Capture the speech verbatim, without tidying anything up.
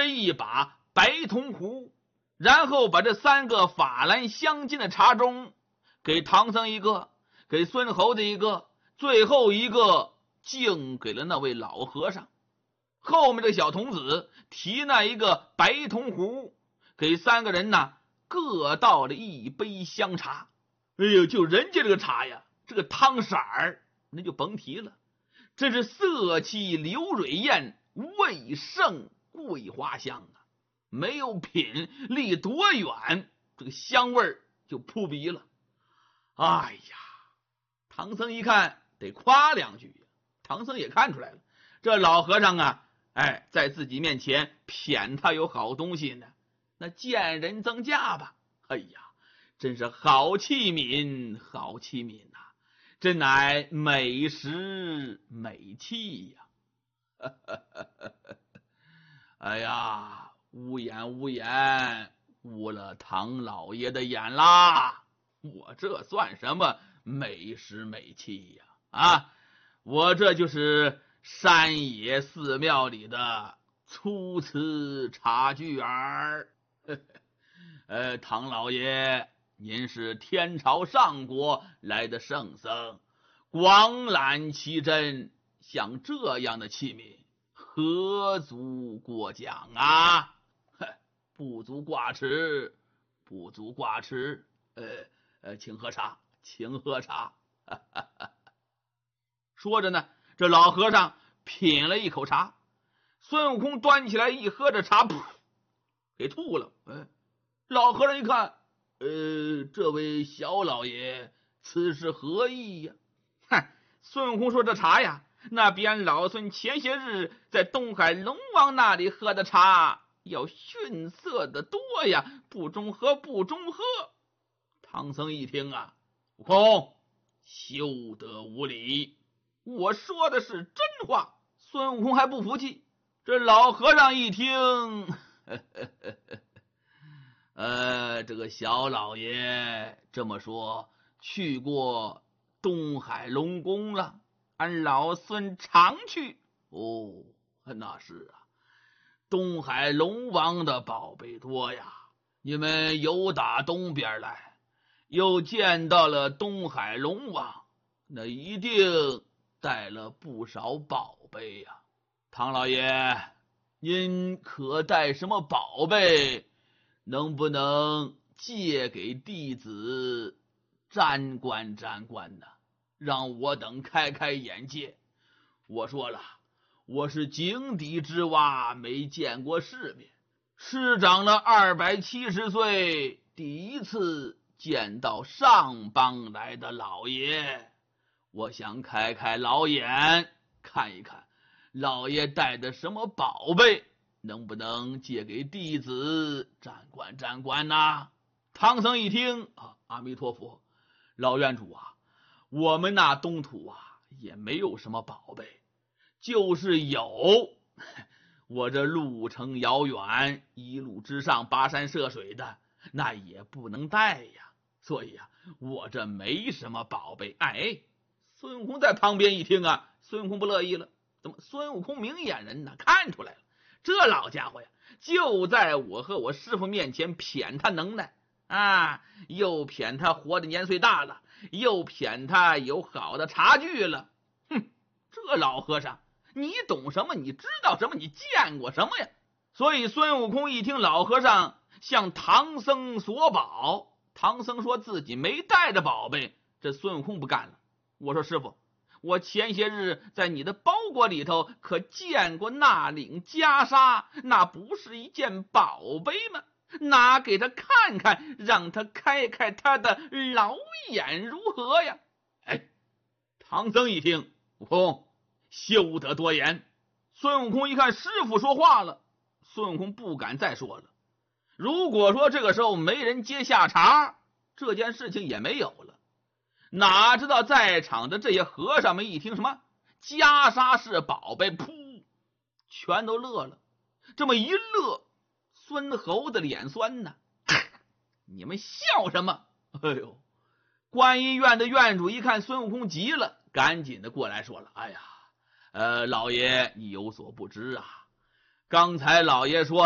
一把白铜壶，然后把这三个法兰相近的茶盅给唐僧一个，给孙猴子一个，最后一个敬给了那位老和尚。后面这小童子提那一个白铜壶，给三个人呢各倒了一杯香茶。哎呦，就人家这个茶呀，这个汤色儿那就甭提了，真是色气流蕊艳，味胜桂花香啊！没有品，离多远，这个香味儿就扑鼻了。哎呀，唐僧一看得夸两句，唐僧也看出来了，这老和尚啊，哎，在自己面前谝他有好东西呢，那见人增价吧。哎呀，真是好器皿，好器皿呐、啊，真乃美食美器呀、啊！哎呀，无眼无眼，污了唐老爷的眼啦！我这算什么美食美器呀？啊，我这就是山野寺庙里的粗瓷茶具儿。呃，唐老爷，您是天朝上国来的圣僧，广揽奇珍，像这样的器皿何足过奖啊？不足挂齿，不足挂齿。呃呃，请喝茶，请喝茶。说着呢，这老和尚品了一口茶，孙悟空端起来一喝这茶，噗，给吐了。哎，老和尚一看，呃，这位小老爷，此是何意呀？哼，孙悟空说这茶呀，那比俺老孙前些日在东海龙王那里喝的茶要逊色的多呀，不中喝，不中喝。唐僧一听啊，悟空，休得无礼，我说的是真话。孙悟空还不服气，这老和尚一听，呵呵呵呵呃，这个小老爷这么说，去过东海龙宫了，俺老孙常去。哦，那是啊，东海龙王的宝贝多呀，你们游打东边来，又见到了东海龙王，那一定带了不少宝贝呀。唐老爷，您可带什么宝贝？能不能借给弟子沾观沾观呢？让我等开开眼界。我说了，我是井底之蛙，没见过世面，师长了二百七十岁，第一次见到上邦来的老爷，我想开开老眼，看一看老爷带的什么宝贝，能不能借给弟子沾观沾观呐？唐僧一听啊，阿弥陀佛，老院主啊，我们那东土啊也没有什么宝贝，就是有，我这路程遥远，一路之上跋山涉水的，那也不能带呀，所以啊，我这没什么宝贝。哎，孙悟空在旁边一听啊，孙悟空不乐意了，怎么？孙悟空明眼人呢，看出来了，这老家伙呀，就在我和我师傅面前谝他能耐啊，又谝他活的年岁大了，又谝他有好的茶具了。哼，这老和尚，你懂什么？你知道什么？你见过什么呀？所以孙悟空一听老和尚向唐僧索宝，唐僧说自己没带着宝贝，这孙悟空不干了。我说师傅，我前些日在你的包裹里头可见过那领袈裟，那不是一件宝贝吗？拿给他看看，让他开开他的老眼如何呀？哎，唐僧一听，悟空，休得多言。孙悟空一看师傅说话了，孙悟空不敢再说了。如果说这个时候没人接下茬，这件事情也没有了。哪知道在场的这些和尚们一听什么袈裟是宝贝，噗，全都乐了。这么一乐，孙猴的脸酸呢，你们笑什么？哎呦，观音院的院主一看孙悟空急了，赶紧的过来说了，哎呀，呃，老爷你有所不知啊，刚才老爷说